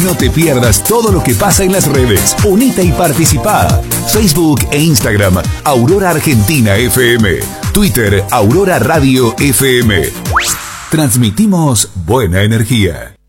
No te pierdas todo lo que pasa en las redes. Unite y participa. Facebook e Instagram, Aurora Argentina FM. Twitter, Aurora Radio FM. Transmitimos buena energía.